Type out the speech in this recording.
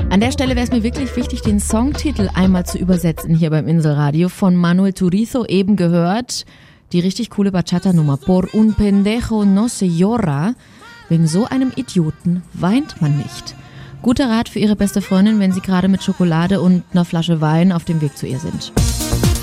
An der Stelle wäre es mir wirklich wichtig, den Songtitel einmal zu übersetzen hier beim Inselradio. Von Manuel Turizo eben gehört. Die richtig coole Bachata-Nummer. Por un pendejo no se llora. Wegen so einem Idioten weint man nicht. Guter Rat für Ihre beste Freundin, wenn Sie gerade mit Schokolade und einer Flasche Wein auf dem Weg zu ihr sind.